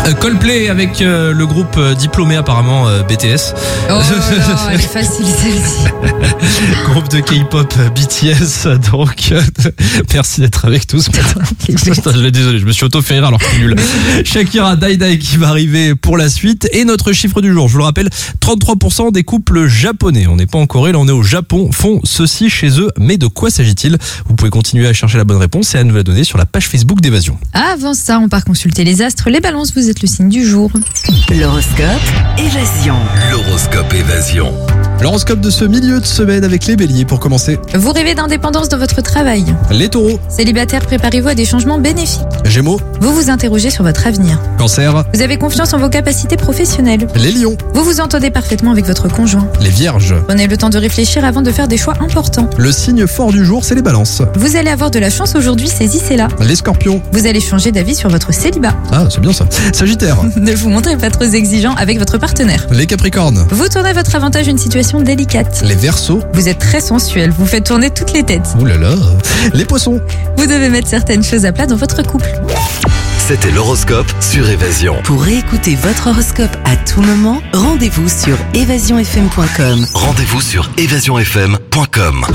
Coldplay avec le groupe diplômé apparemment BTS. Oh non, elle est facile celle-ci. Groupe de K-pop BTS. Donc merci d'être avec nous ce matin. Désolé, je me suis auto-fait rire alors que c'est nul. Shakira, Dai qui va arriver pour la suite. Et notre chiffre du jour, je vous le rappelle, 33% des couples japonais, on n'est pas en Corée, là on est au Japon, font ceci chez eux. Mais de quoi s'agit-il? Vous pouvez continuer à chercher la bonne réponse et à nous la donner sur la page Facebook d'Évasion. Avant ça, on part consulter les astres. Les balances, vous êtes le signe du jour. L'horoscope Évasion. L'horoscope Évasion. L'horoscope de ce milieu de semaine avec les béliers pour commencer. Vous rêvez d'indépendance dans votre travail. Les taureaux, Célibataire, préparez-vous à des changements bénéfiques. gémeaux, Vous vous interrogez sur votre avenir. cancer, Vous avez confiance en vos capacités professionnelles. les lions, Vous vous entendez parfaitement avec votre conjoint. les vierges. Prenez le temps de réfléchir avant de faire des choix importants. Le signe fort du jour, c'est les balances. Vous allez avoir de la chance aujourd'hui, saisissez-la. Les scorpions. Vous allez changer d'avis sur votre célibat. Ah, c'est bien ça. Sagittaire. Ne vous montrez pas trop exigeant avec votre partenaire. Les capricornes. Vous tournez à votre avantage une situation délicate. Les verseaux. Vous êtes très sensuel, vous faites tourner toutes les têtes. Ouh là là. Les poissons. Vous devez mettre certaines choses à plat dans votre couple. C'était l'horoscope sur Évasion. Pour réécouter votre horoscope à tout moment, rendez-vous sur évasionfm.com. Rendez-vous sur évasionfm.com.